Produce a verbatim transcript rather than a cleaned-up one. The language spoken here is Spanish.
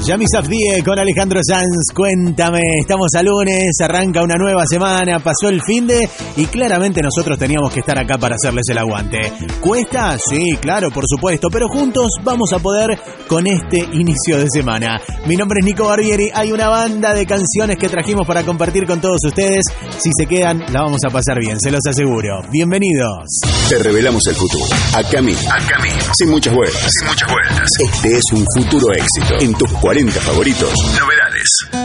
Yami Safdie con Alejandro Sanz, cuéntame, estamos a lunes, arranca una nueva semana, pasó el finde y claramente nosotros teníamos que estar acá para hacerles el aguante. ¿Cuesta? Sí, claro, por supuesto, pero juntos vamos a poder con este inicio de semana. Mi nombre es Nico Barbieri, hay una banda de canciones que trajimos para compartir con todos ustedes. Si se quedan, la vamos a pasar bien, se los aseguro. Bienvenidos. Te revelamos el futuro. Acá mismo. Acá mismo. Sin muchas vueltas. Sin muchas vueltas. Este es un futuro éxito. En tus cuarenta favoritos. Novedades.